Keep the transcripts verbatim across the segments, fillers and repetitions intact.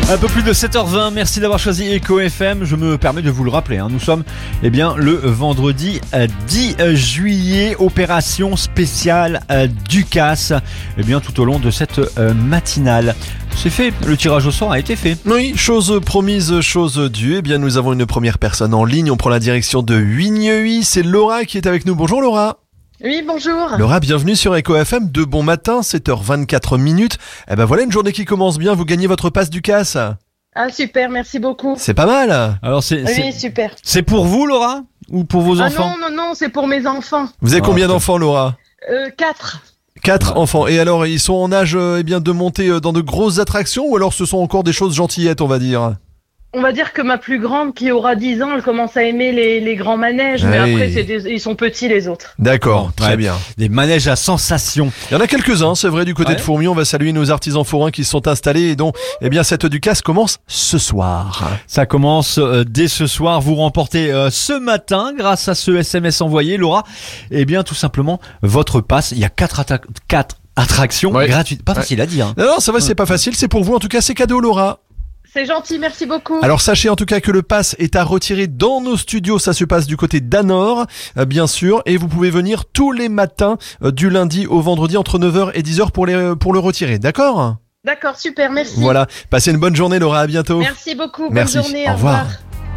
Un peu plus de sept heures vingt, merci d'avoir choisi Echo F M. Je me permets de vous le rappeler, hein. Nous sommes eh bien, le vendredi dix juillet, opération spéciale Ducasse, eh bien, tout au long de cette matinale. C'est fait, le tirage au sort a été fait. Oui, chose promise, chose due. Eh bien, nous avons une première personne en ligne. On prend la direction de Huignehuy. C'est Laura qui est avec nous. Bonjour Laura. Oui, bonjour. Laura, bienvenue sur Echo F M. De bon matin, sept heures vingt-quatre minutes. Eh ben voilà une journée qui commence bien. Vous gagnez votre passe Ducasse. Ah super, merci beaucoup. C'est pas mal. Alors c'est, Oui, c'est, super. c'est pour vous, Laura, ou pour vos Ah enfants? non, non, non, c'est pour mes enfants. Vous avez Ah, combien putain. d'enfants, Laura? Euh, quatre. Quatre enfants. Et alors, ils sont en âge euh, eh bien, de monter euh, dans de grosses attractions ou alors ce sont encore des choses gentillettes, on va dire? On va dire que ma plus grande, qui aura dix ans, elle commence à aimer les, les grands manèges, mais Oui. après, c'est des- ils sont petits les autres. D'accord, très Ouais. bien. Des manèges à sensations. Il y en a quelques-uns, c'est vrai, du côté Ouais. de Fourmi. On va saluer nos artisans forains qui se sont installés et dont eh bien, cette Ducasse commence ce soir. Ça commence euh, dès ce soir. Vous remportez euh, ce matin, grâce à ce S M S envoyé, Laura, eh bien, tout simplement, votre passe. Il y a quatre, atta- quatre attractions Ouais. gratuites. Pas Ouais. facile à dire. Hein. Non, non, ça va, c'est pas facile. C'est pour vous. En tout cas, c'est cadeau, Laura. C'est gentil, merci beaucoup. Alors sachez en tout cas que le pass est à retirer dans nos studios, ça se passe du côté d'Anor, euh, bien sûr, et vous pouvez venir tous les matins euh, du lundi au vendredi entre neuf heures et dix heures pour, les, pour le retirer, d'accord? D'accord, super, merci. Voilà, passez une bonne journée Laura, à bientôt. Merci beaucoup, Merci. bonne journée, Au revoir.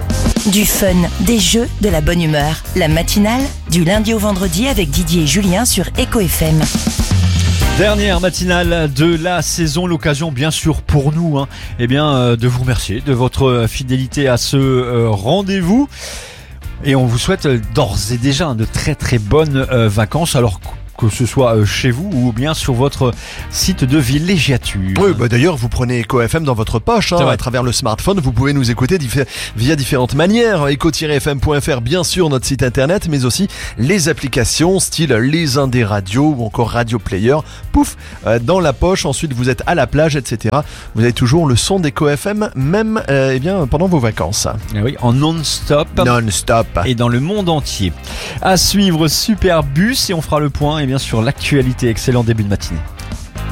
Du fun, des jeux, de la bonne humeur. La matinale, du lundi au vendredi avec Didier et Julien sur Echo F M. Dernière matinale de la saison, l'occasion bien sûr pour nous, hein, eh bien, euh, de vous remercier de votre fidélité à ce euh, rendez-vous. Et on vous souhaite euh, d'ores et déjà de très très bonnes euh, vacances, alors que ce soit euh, chez vous ou bien sur votre site de villégiature. Oui, bah d'ailleurs, vous prenez Echo F M dans votre poche, hein, C'est vrai. à travers le smartphone. Vous pouvez nous écouter diffé- via différentes manières. echo tiret f m point f r, bien sûr, notre site internet, mais aussi les applications, style les Indés Radio ou encore Radio Player. Pouf, euh, dans la poche. Ensuite, vous êtes à la plage, et cetera. Vous avez toujours le son d'Echo F M, même euh, eh bien, pendant vos vacances. Eh oui, en non-stop. Non-stop. Et dans le monde entier. À suivre Superbus et on fera le point eh bien, sur l'actualité. Excellent début de matinée.